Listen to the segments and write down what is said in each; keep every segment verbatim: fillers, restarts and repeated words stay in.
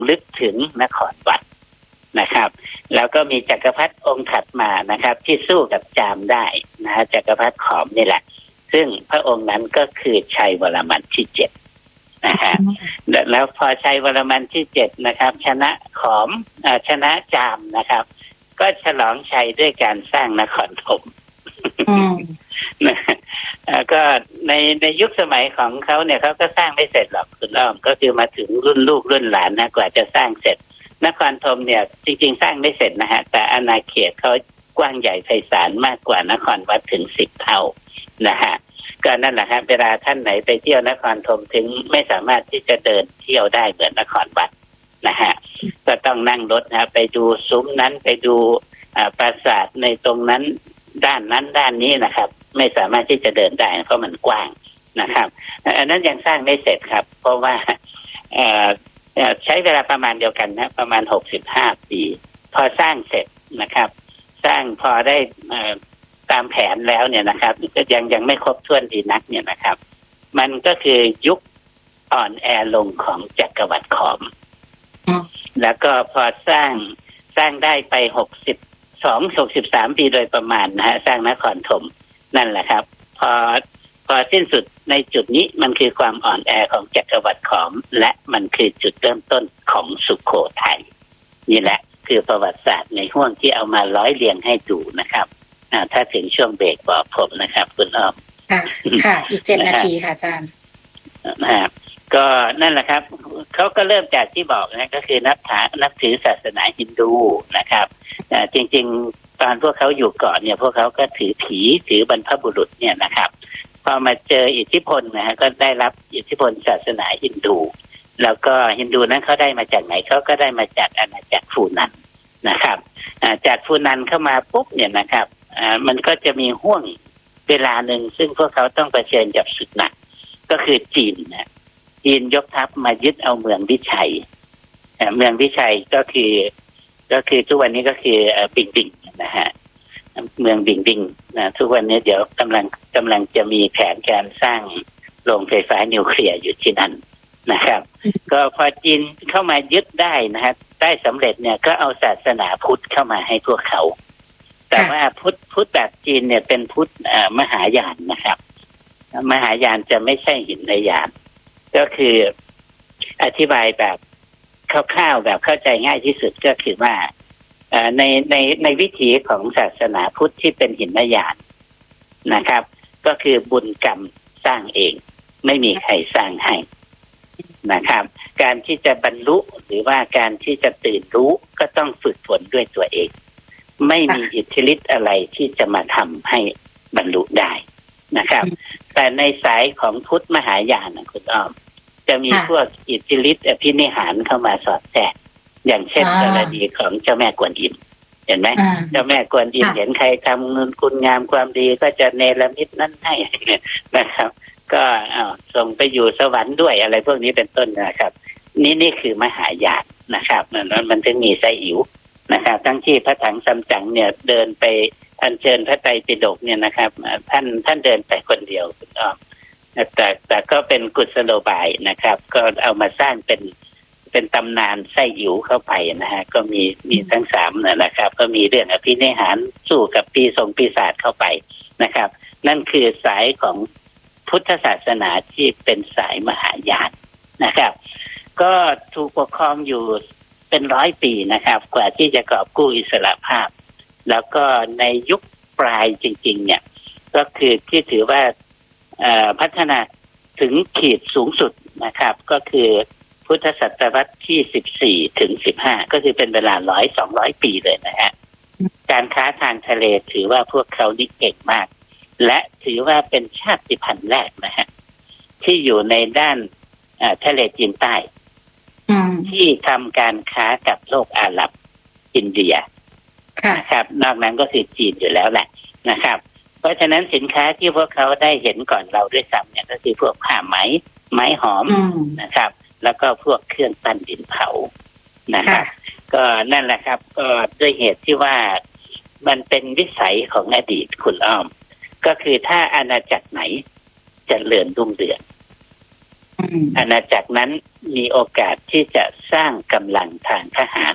ลึกถึงนครวัดนะครับแล้วก็มีจักรพรรดิองค์ถัดมานะครับที่สู้กับจามได้นะฮะจักรพรรดิขอมนี่แหละซึ่งพระองค์นั้นก็คือชัยวรมันที่เจ็ดนะฮะแล้วพอชัยวรมันที่เจ็ดนะครับชนะขอมชนะจามนะครับก็ฉลองชัยด้วยการสร้างนครธมนะก็ในในยุคสมัยของเขาเนี่ยเขาก็สร้างไม่เสร็จหรอกคุณอ้อมก็คือมาถึงรุ่นลูกรุ่นหลานนะกว่าจะสร้างเสร็จนครธมเนี่ยจริงๆสร้างไม่เสร็จนะฮะแต่อาณาเขตเขากว้างใหญ่ไพศาลมากกว่านครวัดถึงสิบเท่านะฮะก็นั่นแหละครับเวลาท่านไหนไปเที่ยวนครธมถึงไม่สามารถที่จะเดินเที่ยวได้เหมือนนครวัดนะฮะก็ต้องนั่งรถนะไปดูซุ้มนั้นไปดูปราสาทในตรงนั้นด้านนั้นด้านนี้นะครับไม่สามารถที่จะเดินได้เพราะมันกว้างนะครับอันนั้นยังสร้างไม่เสร็จครับเพราะว่าใช้เวลาประมาณเดียวกันนะประมาณหกสิบห้าปีพอสร้างเสร็จนะครับสร้างพอได้ตามแผนแล้วเนี่ยนะครับก็ยังยังไม่ครบถ้วนดีนักเนี่ยนะครับมันก็คือยุคอ่อนแอลงของจักรวรรดิขอมแล้วก็พอสร้างสร้างได้ไปหกสิบสองหกสิบสามปีโดยประมาณนะฮะสร้างนครธมนั่นแหละครับพอพอสิ้นสุดในจุดนี้มันคือความอ่อนแอของจักรวรรดิขอมและมันคือจุดเริ่มต้นของสุโขทัยนี่แหละคือประวัติศาสตร์ในห้วงที่เอามาร้อยเรียงให้ดูนะครับถ้าถึงช่วงเบรกบอกผมนะครับคุณอ้อมค่ะค่ะอีกเจ็ดนาทีค่ะอาจารย์นะครับก็นั่นแหละครับเขาก็เริ่มจากที่บอกนะก็คือนับถือนับถือศาสนาฮินดูนะครับจริงๆตอนพวกเขาอยู่ก่อนเนี่ยพวกเขาก็ถือผีถือบรรพบุรุษเนี่ยนะครับพอมาเจออิทธิพลนะฮะก็ได้รับอิทธิพลศาสนาฮินดูแล้วก็ฮินดูนั้นเขาได้มาจากไหนเขาก็ได้มาจากอาณาจักรฟูนันนะครับจากฟูนันเข้ามาปุ๊บเนี่ยนะครับมันก็จะมีห่วงเวลาหนึ่งซึ่งพวกเขาต้องเผชิญกับศึกหนักก็คือจีนนะจีนยกทัพมายึดเอาเมืองวิชัยเมืองวิชัยก็คือก็คือทุกวันนี้ก็คือบิงบิงนะฮะเมืองบิงบิงนะทุกวันนี้เดี๋ยวกำลังกำลังจะมีแผนการสร้างโรงไฟฟ้านิวเคลียร์อยู่ที่นั่นนะครับก็พอจีนเข้ามายึดได้นะฮะได้สำเร็จเนี่ยก็เอาศาสนาพุทธเข้ามาให้พวกเขาแต่ว่าพุทธพุทธแบบจีนเนี่ยเป็นพุทธมหายานนะครับมหายานจะไม่ใช่หินยานก็คืออธิบายแบบคร่าวๆแบบเข้าใจง่ายที่สุดก็คือว่าในในในวิถีของศาสนาพุทธที่เป็นหินยานนะครับก็คือบุญกรรมสร้างเองไม่มีใครสร้างให้นะครับการที่จะบรรลุหรือว่าการที่จะตื่นรู้ก็ต้องฝึกฝนด้วยตัวเองไม่มีอิทธิฤทธิ์อะไรที่จะมาทำให้บรรลุได้นะครับแต่ในสายของพุทธมหายานนะคุณอ้อมจะมีพวกอิทธิฤทธิ์อภินิหารเข้ามาสอดแทรกอย่างเช่นกรณีของเจ้าแม่กวนอิมเห็นไหมเจ้าแม่กวนอิมเห็นใครทำเงินคุณงามความดีก็จะเนรมิตนั้นให้นะครับก็ส่งไปอยู่สวรรค์ด้วยอะไรพวกนี้เป็นต้นนะครับนี่นี่คือมหายานนะครับนั้นมันถึงมีไซอิ๋วนะครับทั้งที่พระถังซัมจั๋งเนี่ยเดินไปอัญเชิญพระไตรปิฎกเนี่ยนะครับท่านท่านเดินไปคนเดียวคุณอ้อมแต่แต่ก็เป็นกุศโลบายนะครับก็เอามาสร้างเป็นเป็นตำนานไส้อิ๋วเข้าไปนะฮะก็มีมีทั้งสามนะครับก็มีเรื่องอภินิหารสู้กับปีทรงปีศาจเข้าไปนะครับนั่นคือสายของพุทธศาสนาที่เป็นสายมหายานนะครับก็ถูกปกครองอยู่เป็นร้อยปีนะครับกว่าที่จะกอบกู้อิสรภาพแล้วก็ในยุคปลายจริงๆเนี่ยก็คือที่ถือว่าพัฒนาถึงขีดสูงสุดนะครับก็คือพุทธศตวรรษที่สิบสี่ถึงสิบห้าก็คือเป็นเวลาร้อยสองร้อยปีเลยนะฮะการค้าทางทะเลถือว่าพวกเขานี่เก่งมากและถือว่าเป็นชาติพันธุ์แรกนะฮะที่อยู่ในด้านทะเลจีนใต้ที่ทำการค้ากับโลกอาหรับอินเดียนะครับนอกนั้นก็คือจีนอยู่แล้วแหละนะครับเพราะฉะนั้นสินค้าที่พวกเขาได้เห็นก่อนเราด้วยซ้ำเนี่ยก็คือพวกผ้าไหมไม้หอมนะครับแล้วก็พวกเครื่องปั้นดินเผานะครับก็นั่นแหละครับก็ด้วยเหตุที่ว่ามันเป็นวิสัยของอดีตคุณอ้อมก็คือถ้าอาณาจักรไหนเจริญรุ่งเรืองอาณาจักรนั้นมีโอกาสที่จะสร้างกำลังทางทหาร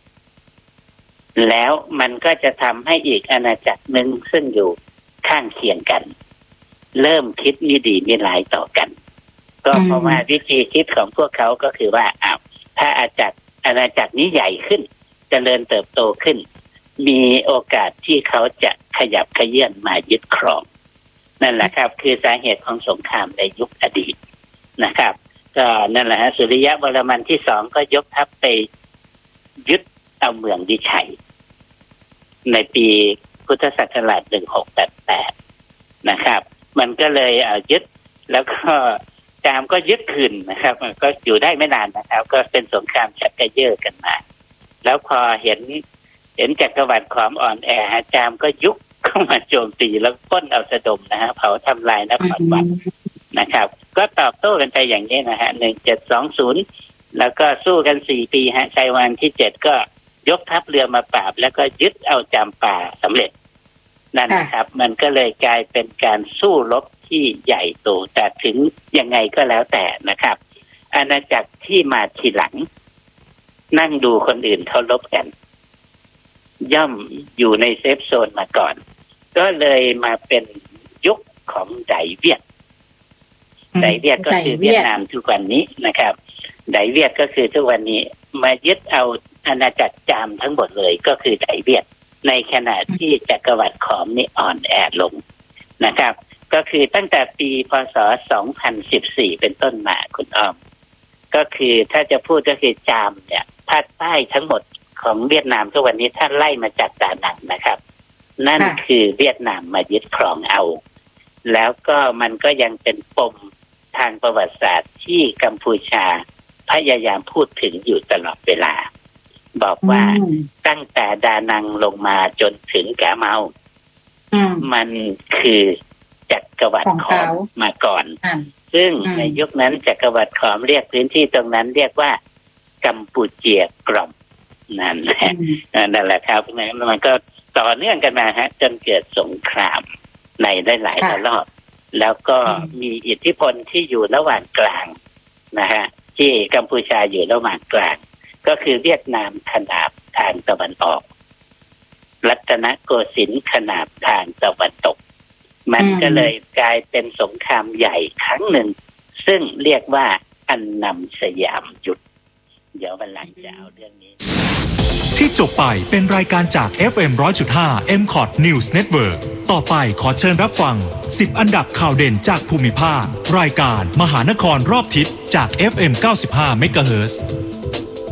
แล้วมันก็จะทำให้อีกอาณาจักรหนึ่งซึ่งอยู่ข้างเคียงกันเริ่มคิดไม่ดีไม่ร้ายต่อกันก็เพราะว่าวิธีคิดของพวกเขาก็คือว่าอ้าวถ้าอาณาจักรอาณาจักรนี้ใหญ่ขึ้นเจริญเติบโตขึ้นมีโอกาสที่เขาจะขยับเขยื้อนมายึดครองนั่นแหละครับคือสาเหตุของสงครามในยุคอดีตนะครับก็นั่นแหละฮะสุริยะวรมันที่สองก็ยกทัพไปยึดเอาเมืองวิชัยในปีพุทธศักราชหนึ่งหกแปดแปดนะครับมันก็เลยเอายึดแล้วก็จามก็ยึดคืนนะครับก็อยู่ได้ไม่นานนะครับก็เป็นสงครามชักกระเยาะกันมาแล้วพอเห็นเห็นจักรวรรดิความอ่อนแอจามก็ยุกเข้ามาโจมตีแล้วปล้นเอาสะดมนะฮะเผาทำลายนครวัดนะครับก็ตอบโต้กันไปอย่างนี้นะฮะหนึ่งเจ็ดสองศูนย์แล้วก็สู้กันสี่ปีฮะชัยวันที่เจ็ดก็ยกทัพเรือมาปราบแล้วก็ยึดเอาจามป่าสำเร็จนั่นนะครับมันก็เลยกลายเป็นการสู้รบที่ใหญ่โตแต่ถึงยังไงก็แล้วแต่นะครับอาณาจักรที่มาทีหลังนั่งดูคนอื่นเขารบกันย่อมอยู่ในเซฟโซนมาก่อนก็เลยมาเป็นยุคของไดเวียดไดเวียดก็คือเวียดนามทุกวันนี้นะครับไดเวียดก็คือทุกวันนี้มายึดเอาอาณาจักรจามทั้งหมดเลยก็คือไดเวียดในขณะที่จักรวรรดิขอมนี่อ่อนแอลงนะครับก็คือตั้งแต่ปีพ.ศ. สองพันสิบสี่เป็นต้นมาคุณอ้อมก็คือถ้าจะพูดก็คือจามเนี่ยภาคใต้ทั้งหมดของเวียดนามทุกวันนี้ถ้าไล่มาจากดานังนะครับนั่นคือเวียดนามมายึดครองเอาแล้วก็มันก็ยังเป็นปมทางประวัติศาสตร์ที่กัมพูชาพยายามพูดถึงอยู่ตลอดเวลาบอกว่าตั้งแต่ดานังลงมาจนถึงกาเมามันคือจักรวรรดิขอมมาก่อนซึ่งในยุคนั้นจักรวรรดิขอมเรียกพื้นที่ตรงนั้นเรียกว่ากัมพูเจียกล่อมนั่นแหละนั่นแหละครับมันก็ต่อเนื่องกันมาฮะจนเกิดสงครามในได้หลายรอบแล้วก็มีอิทธิพลที่อยู่ระหว่างกลางนะฮะที่กัมพูชาอยู่ระหว่างกลางก็คือเวียดนามขนาบทางตะวันออกรัตนโกสินทร์ขนาบทางตะวันตกมันก็เลยกลายเป็นสงครามใหญ่ครั้งหนึ่งซึ่งเรียกว่าอันนำสยามยุทธเดี๋ยววันหลังจะเอาเรื่องนี้ที่จบไปเป็นรายการจาก เอฟ เอ็ม หนึ่งร้อยจุดห้า เอ็ม คอท News Network ต่อไปขอเชิญรับฟังสิบอันดับข่าวเด่นจากภูมิภาครายการมหานครรอบทิศจาก เอฟ เอ็ม เก้าสิบห้า เมกะเฮิรตซ์